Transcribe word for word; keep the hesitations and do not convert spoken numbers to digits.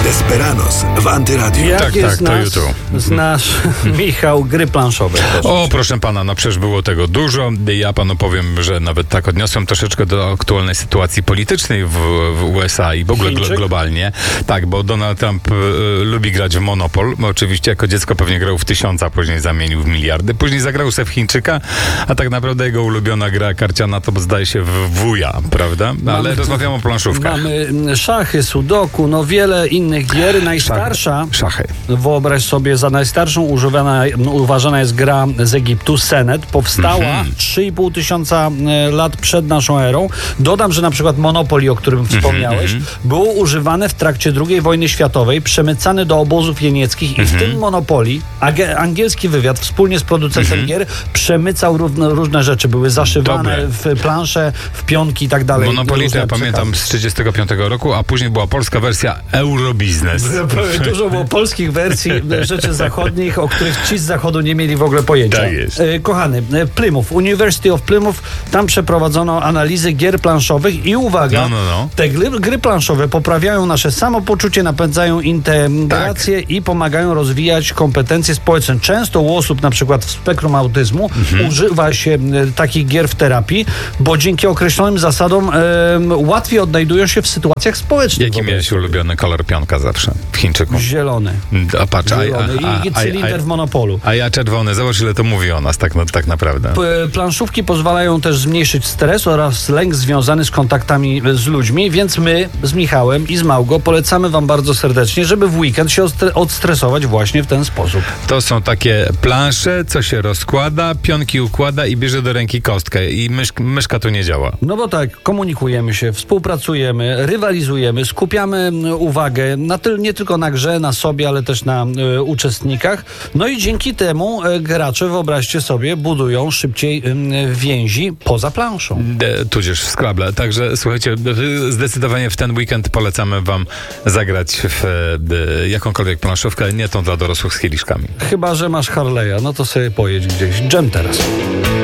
Desperados w Antyradiu. Jak Tak, jest tak, to nas, YouTube. znasz Michał, gry planszowe. O, proszę pana, no przecież było tego dużo. Ja panu powiem, że nawet tak odniosłem troszeczkę do aktualnej sytuacji politycznej w, w U S A i w ogóle glo, globalnie. Tak, bo Donald Trump y, lubi grać w Monopol. Oczywiście jako dziecko pewnie grał w tysiąca, później zamienił w miliardy. Później zagrał se w Chińczyka, a tak naprawdę jego ulubiona gra karciana to zdaje się w wuja, prawda? Ale Mamy, rozmawiamy o planszówkach. Mamy szachy, sudoku, no wiele innych gier. Najstarsza, Szachy. wyobraź sobie, za najstarszą używana, uważana jest gra z Egiptu, Senet. Powstała Mhm. trzy i pół tysiąca lat przed naszą erą. Dodam, że na przykład Monopoly, o którym wspomniałeś, Mhm. było używane w trakcie drugiej wojny światowej, przemycany do obozów jenieckich i w tym Monopoly age- angielski wywiad wspólnie z producentem gier przemycał równe, różne rzeczy. Były zaszywane Dobre. w plansze, w pionki i tak dalej. Monopoly to Różne ja pamiętam przekazy. z trzydziestego piątego roku, a później była polska wersja Eurobiznes. Dużo było polskich wersji rzeczy zachodnich, o których ci z zachodu nie mieli w ogóle pojęcia. Tak jest. E, Kochany, e, Plymouth, University of Plymouth, tam przeprowadzono analizy gier planszowych i uwaga, No, no, no. te gry, gry planszowe poprawiają nasze samopoczucie, napędzają integrację Tak. i pomagają rozwijać kompetencje społeczne. Często u osób na przykład w spektrum autyzmu Mhm. używa się e, takich gier w terapii, bo dzięki określonym zasadom e, łatwiej odnajdują się w sytuacjach społecznych. Jaki miałeś ulubiony kolor pionka zawsze w Chińczyku? Zielony. A patrz, a, Zielony a, i a, cylinder a, w Monopolu. a ja czerwony. Zobacz, ile to mówi o nas tak, no, tak naprawdę. P- Planszówki pozwalają też zmniejszyć stres oraz lęk związany z kontaktami z ludźmi, więc my z Michałem i z Małgo polecamy wam bardzo serdecznie, żeby w weekend się ostre- odstresować właśnie w ten sposób. To są takie plansze, co się rozkłada, pionki układa i bierze do ręki kostkę i mysz, myszka tu nie działa. No bo tak, komunikujemy się, współpracujemy, rywalizujemy, skupiamy m, uwagę na tyl- nie tylko na grze, na sobie, ale też na y, uczestnikach. No i dzięki temu y, gracze, wyobraźcie sobie, budują szybciej y, więzi poza planszą. E, tudzież w Scrabble. Także słuchajcie, e, zdecydowanie w ten weekend polecamy wam zagrać w e, jakąkolwiek planszówkę, nie tą dla dorosłych z kieliszkami. Chyba że masz Harley'a, no to sobie pojedź gdzieś. Dżem teraz.